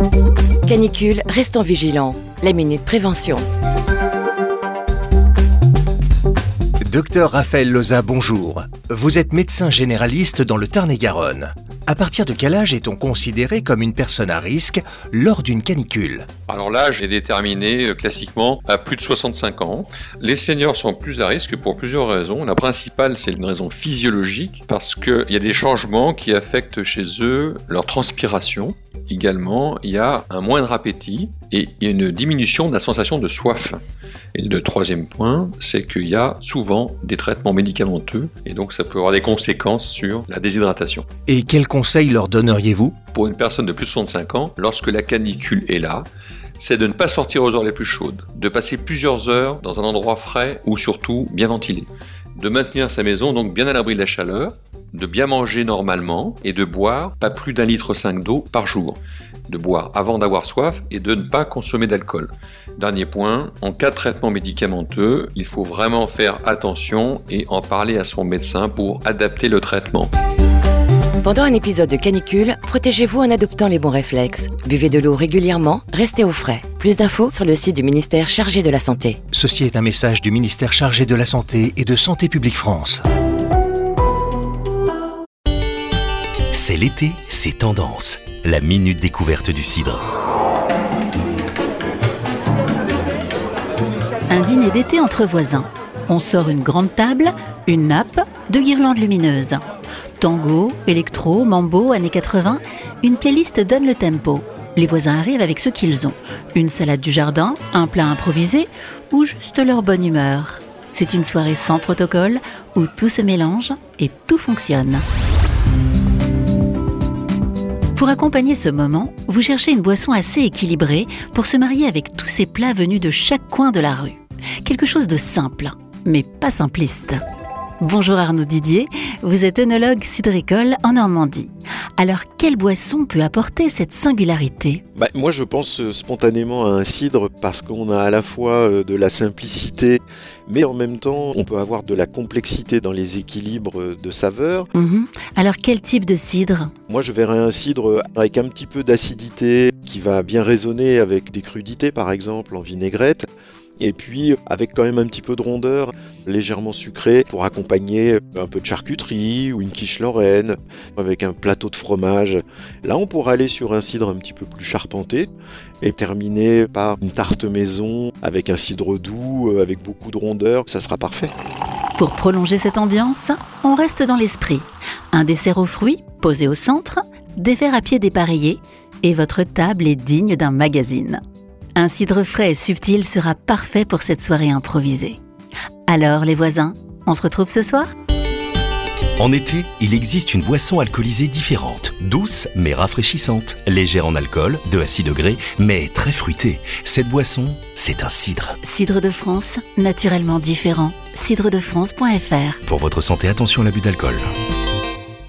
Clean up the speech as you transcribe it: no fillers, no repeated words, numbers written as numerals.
Canicule, restons vigilants. La Minute Prévention. Docteur Raphaël Loza, bonjour. Vous êtes médecin généraliste dans le Tarn-et-Garonne. À partir de quel âge est-on considéré comme une personne à risque lors d'une canicule ? Alors l'âge est déterminé classiquement à plus de 65 ans. Les seniors sont plus à risque pour plusieurs raisons. La principale, c'est une raison physiologique parce qu'il y a des changements qui affectent chez eux leur transpiration. Également, il y a un moindre appétit et il y a une diminution de la sensation de soif. Et le troisième point, c'est qu'il y a souvent des traitements médicamenteux et donc ça peut avoir des conséquences sur la déshydratation. Et quels conseils leur donneriez-vous ? Pour une personne de plus de 65 ans, lorsque la canicule est là, c'est de ne pas sortir aux heures les plus chaudes, de passer plusieurs heures dans un endroit frais ou surtout bien ventilé, de maintenir sa maison donc bien à l'abri de la chaleur, de bien manger normalement et de boire pas plus d'1,5 litre d'eau par jour, de boire avant d'avoir soif et de ne pas consommer d'alcool. Dernier point, en cas de traitement médicamenteux, il faut vraiment faire attention et en parler à son médecin pour adapter le traitement. Pendant un épisode de canicule, protégez-vous en adoptant les bons réflexes. Buvez de l'eau régulièrement, restez au frais. Plus d'infos sur le site du ministère chargé de la Santé. Ceci est un message du ministère chargé de la Santé et de Santé publique France. C'est l'été, c'est tendance. La minute découverte du cidre. Un dîner d'été entre voisins. On sort une grande table, une nappe, deux guirlandes lumineuses. Tango, électro, mambo, années 80, une playlist donne le tempo. Les voisins arrivent avec ce qu'ils ont. Une salade du jardin, un plat improvisé ou juste leur bonne humeur. C'est une soirée sans protocole où tout se mélange et tout fonctionne. Pour accompagner ce moment, vous cherchez une boisson assez équilibrée pour se marier avec tous ces plats venus de chaque coin de la rue. Quelque chose de simple, mais pas simpliste. Bonjour Arnaud Didier, vous êtes œnologue cidricole en Normandie. Alors, quelle boisson peut apporter cette singularité ? Moi, je pense spontanément à un cidre parce qu'on a à la fois de la simplicité, mais en même temps, on peut avoir de la complexité dans les équilibres de saveurs. Alors, quel type de cidre ? Moi, je verrais un cidre avec un petit peu d'acidité qui va bien résonner avec des crudités, par exemple, en vinaigrette. Et puis avec quand même un petit peu de rondeur, légèrement sucré pour accompagner un peu de charcuterie ou une quiche lorraine avec un plateau de fromage. Là, on pourra aller sur un cidre un petit peu plus charpenté et terminer par une tarte maison avec un cidre doux, avec beaucoup de rondeur. Ça sera parfait. Pour prolonger cette ambiance, on reste dans l'esprit. Un dessert aux fruits posé au centre, des verres à pied dépareillés et votre table est digne d'un magazine. Un cidre frais et subtil sera parfait pour cette soirée improvisée. Alors les voisins, on se retrouve ce soir ? En été, il existe une boisson alcoolisée différente, douce mais rafraîchissante, légère en alcool, de à 6 degrés, mais très fruitée. Cette boisson, c'est un cidre. Cidre de France, naturellement différent. cidredefrance.fr. Pour votre santé, attention à l'abus d'alcool.